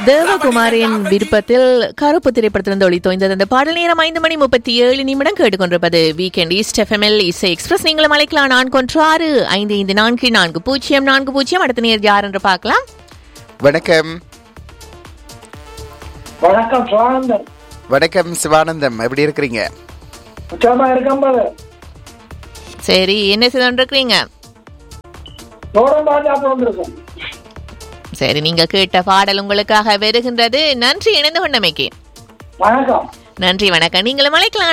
தேவகுமாரின் விருப்பத்தில் கருப்பு திரைப்படத்திலிருந்து ஒளித்தோய்ந்தது அந்த பாடல். நேரம் 5:37 கேட்டுக்கொண்டிருப்பது வீக்கெண்ட் ஈஸ்ட் எஃப்எம்எல் இசை எக்ஸ்பிரஸ். நீங்களும் அழைக்கலாம் 416-554-4040. அடுத்த நேர் யார் என்று பார்க்கலாம். வணக்கம். வணக்கம் சிவானந்தம். வணக்கம் சிவானந்தம், எப்படி இருக்கிறீங்க? சரி, என்ன செய்து இருக்கிறீங்க? சரி, நீங்க கேட்ட பாடல் உங்களுக்காக வருகின்றது. நன்றி இணைந்து கொண்டமைக்கு. வணக்கம். நன்றி, வணக்கம். நீங்களும் அழைக்கலாம்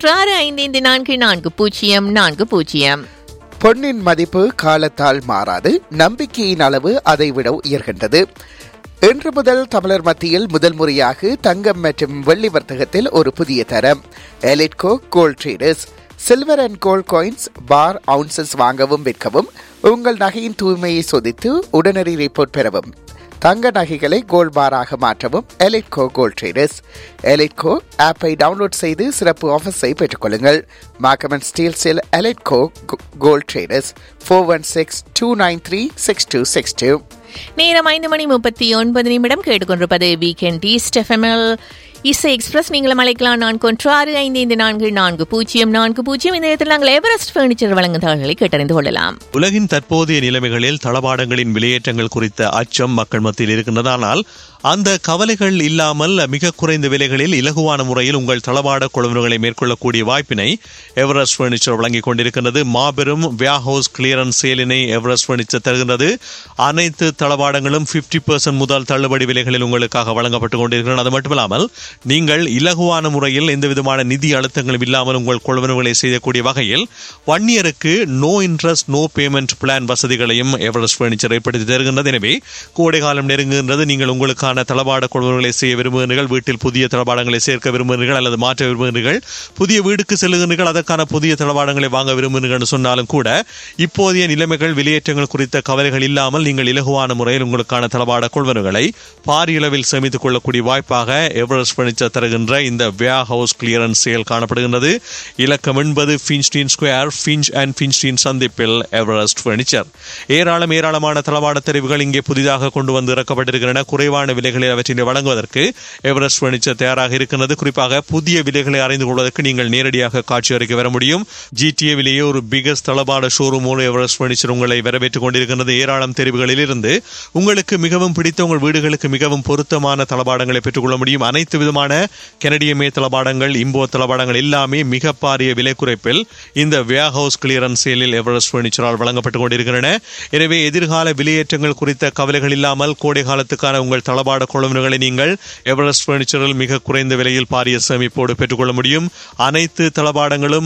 416-554-4040. பொன்னின் மதிப்பு காலத்தால் மாறாது, நம்பிக்கையின் அளவு அதை விட உயர்கின்றது. இன்று முதல் தமிழர் மத்தியில் முதல் முறையாக தங்கம் மற்றும் வெள்ளி வர்த்தகத்தில் ஒரு புதிய தரம். எலிட்கோ gold traders. Silver and gold coins, bar, ounces வாங்கவும் விற்கவும், உங்கள் நகையின் தூய்மையை சோதித்து உடனடி ரிப்போர்ட் பெறவும், தங்க நகைகளை கோல்ட் பாராக மாற்றவும் எலிட்கோ கோல்ட் ட்ரேடர்ஸ். எலிட்கோ ஆப்பை டவுன்லோட் செய்து சிறப்பு ஆஃபர்ஸை பெற்றுக்கொள்ளுங்கள். மார்க்கம் ஸ்டீல் செல் எலிட்கோ கோல்ட் ட்ரேடர்ஸ் 416-293-6262. நேரம் 5:39 கேட்டுக்கொண்டிருப்பது வீக்கெண்ட் ஈஸ்ட் எஃப்எம்எல் இசை எக்ஸ்பிரஸ். நீங்களும் அழைக்கலாம் 416-554-4040. இந்த நேரத்தில் நாங்கள் எவரெஸ்ட் பர்னிச்சர் வழங்கும் தகவல்களை கேட்டறிந்து கொள்ளலாம். உலகின் தற்போதைய நிலைமைகளில் தளபாடங்களின் விலையேற்றங்கள் குறித்த அச்சம் மக்கள் மத்தியில் இருக்கின்றதானால் அந்த கவலைகள் இல்லாமல் மிக குறைந்த விலைகளில் இலகுவான முறையில் உங்கள் தளபாட கொள்வனவுகளை மேற்கொள்ளக்கூடிய வாய்ப்பினை எவரெஸ்ட் பர்னிச்சர் வழங்கிக் கொண்டிருக்கின்றது. மாபெரும் வியாஹவுஸ் கிளியரன்ஸ் சேலினை எவரெஸ்ட் பர்னிச்சர் தருகின்றது. அனைத்து தளபாடங்களும் 50% முதல் தள்ளுபடி விலைகளில் உங்களுக்காக வழங்கப்பட்டுக் கொண்டிருக்கிறது. அது மட்டுமில்லாமல் நீங்கள் இலகுவான முறையில் எந்த விதமான நிதி அழுத்தங்களும் இல்லாமல் உங்கள் கொள்வனவுகளை செய்யக்கூடிய வகையில் 1 இயருக்கு no interest no payment plan வசதிகளையும் எவரெஸ்ட் பர்னிச்சர் ஏற்படுத்தி தருகின்றது. எனவே கோடைகாலம் நெருங்குகின்றது. நீங்கள் உங்களுக்கான தளபாட கொள்வனவுகளை செய்ய விரும்புகிறீர்கள், வீட்டில் புதிய தளபாடங்களை சேர்க்க விரும்புகிறீர்கள் அல்லது மாற்ற விரும்புகிறீர்கள், புதிய வீடுக்கு செல்லுகிறீர்கள், அதற்கான புதிய தளபாடங்களை வாங்க விரும்புகிறீர்கள் சொன்னாலும் கூட இப்போதைய நிலைமைகள் விலையேற்றங்கள் குறித்த கவலைகள் இல்லாமல் நீங்கள் இலகுவான முறையில் உங்களுக்கான தளபாட கொள்வனவுகளை பாரிய அளவில் சேமித்துக் கொள்ளக்கூடிய வாய்ப்பாக எவரெஸ்ட் பர்னிச்சர் தருகின்ற இந்த வியாஹவுஸ் கிளியரன்ஸ் சேல் காணப்படுகின்றது. இலக்கம் 80 ஃபின்ஸ்டீன் ஸ்கொயர், ஃபின்ச் அண்ட் ஃபின்ஸ்டீன் சந்திப்பில் எவரெஸ்ட் பர்னிச்சர். ஏராளமான தளபாட தெரிவுகள் இங்கே புதிதாக கொண்டு வந்து இறக்கப்பட்டிருக்கின்றன. குறைவான விலைகளில் அவற்றினை வழங்குவதற்கு எவரெஸ்ட் பர்னிச்சர் தயாராக இருக்கிறது. குறிப்பாக புதிய விலைகளை அறிந்து கொள்வதற்கு நீங்கள் நேரடியாக காட்சி அறைக்கு வர முடியும். ஜிடிஏவிலேயே ஒரு பிகஸ்ட் தளபாட ஷோரூம் எவரெஸ்ட் பர்னிச்சர் உங்களை வரவேற்றுக் கொண்டிருக்கிறது. ஏராளம் தெரிவுகளில் இருந்து உங்களுக்கு மிகவும் பிடித்த உங்கள் வீடுகளுக்கு மிகவும் பொருத்தமான தளபாடங்களை பெற்றுக்கொள்ள முடியும். அனைத்து விதமான கனடிய மே தளபாடங்கள், இம்போ தளபாடங்கள் எல்லாமே மிக பாரிய விலை குறைப்பில் இந்த வியாஹவுஸ் கிளியரன்ஸ் சேலில் எவரெஸ்ட் பர்னிச்சரால் வழங்கப்பட்டுக் கொண்டிருக்கின்றன. எனவே எதிர்கால விலையேற்றங்கள் குறித்த கவலைகள் இல்லாமல் கோடை காலத்துக்கான உங்கள் தளபாட கொள்வனவுகளை நீங்கள் எவரெஸ்ட் பர்னிச்சரில் மிக குறைந்த விலையில் பாரிய சேமிப்போடு பெற்றுக்கொள்ள முடியும். அனைத்து தளபாடங்களும்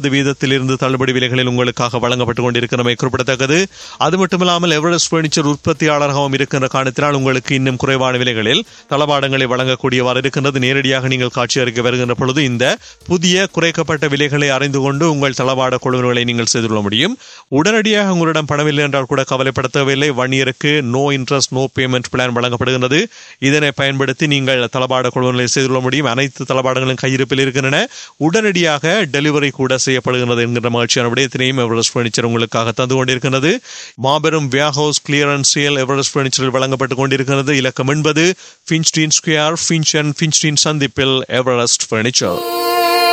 50% தள்ளுபடி விலைகளில் உங்களுக்காக வழங்கப்பட்டுக் கொண்டிருக்கிறமை குறிப்பிடத்தக்கது. அது மட்டுமில்லாமல் எவரெஸ்ட் பர்னிச்சர் உற்பத்தியாளராகவும் இருக்கின்ற காரணத்தினால் உங்களுக்கு இன்னும் குறைவான விலைகளில் தளபாடங்களை வழங்கக்கூடியவாறு இருக்கின்றது. நேரடியாக நீங்கள் காட்சி அறிக்கை வருகின்ற பொழுது இந்த புதிய குறைக்கப்பட்ட விலைகளை அறிந்து கொண்டு உங்கள் தளபாட கொள்வனவுகளை நீங்கள் செய்து கொள்ள முடியும். உடனடியாக உங்களிடம் பணமில்லை என்றால் கூட கவலைப்பட தேவையில்லை. 1 இயருக்கு no interest no payment plan வழங்கப்படுகிறது. இதனை பயன்படுத்தி நீங்கள் தளபாட கொள்வனவுகளை செய்து கொள்ள முடியும். அனைத்து தளபாடங்களும் கையிருப்பில் இருக்கின்றன. உடனடியாக டெலிவரி கூட செய்யப்படுகிறது என்கிற மகிழ்ச்சியான விடயத்தினையும் எவரெஸ்ட் பர்னிச்சர் உங்களுக்காக தந்து கொண்டிருக்கிறது. மாபெரும் வியாஹவுஸ் கிளியரன்ஸ் சேல் எவரெஸ்ட் பர்னிச்சரில் வழங்கப்பட்டுக் கொண்டிருக்கிறது. இலக்கம் 80 ஃபின்ஸ்டீன் ஸ்கொயர், ஃபின்ச் அண்ட் ஃபின்ஸ்டீன் சந்திப்பில் எவரெஸ்ட் பர்னிச்சர்.